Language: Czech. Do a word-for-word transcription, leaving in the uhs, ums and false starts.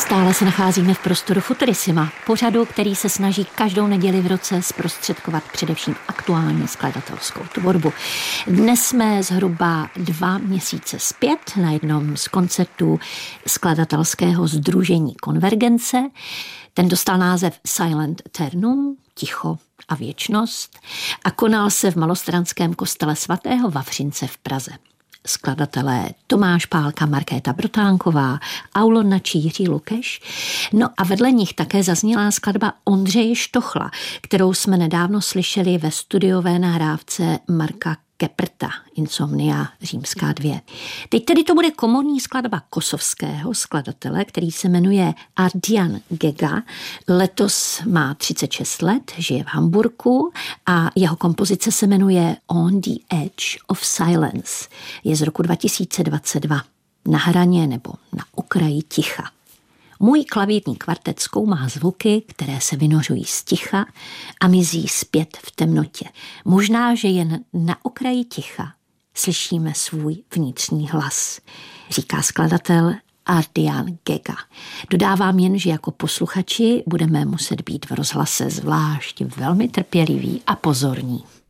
Stále se nacházíme v prostoru Futurissima, pořadu, který se snaží každou neděli v roce zprostředkovat především aktuální skladatelskou tvorbu. Dnes jsme zhruba dva měsíce zpět na jednom z koncertů skladatelského sdružení Konvergence. Ten dostal název Silent Eternum, ticho a věčnost, a konal se v malostranském kostele svatého Vavřince v Praze. Skladatelé Tomáš Pálka, Markéta Brotánková, Aulo Načí, Jiří Lukeš. No a vedle nich také zazněla skladba Ondřeje Štochla, kterou jsme nedávno slyšeli ve studiové nahrávce Marka Keprta, Insomnia římská dvě. Teď tedy to bude komorní skladba kosovského skladatele, který se jmenuje Ardian Gega. Letos má třicet šest let, žije v Hamburku a jeho kompozice se jmenuje On the Edge of Silence. Je z roku dva tisíce dvacet dva. Na hraně nebo na okraji ticha. Můj klavírní kvartet zkoumá zvuky, které se vynořují z ticha a mizí zpět v temnotě. Možná, že jen na okraji ticha slyšíme svůj vnitřní hlas, říká skladatel Ardian Gega. Dodávám jen, že jako posluchači budeme muset být v rozhlase zvlášť velmi trpěliví a pozorní.